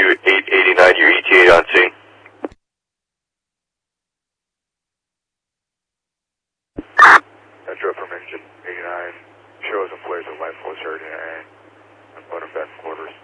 889, your ETA on scene. Metro from engine 89, shows and flares of life force hurting and I'm going to back quarters.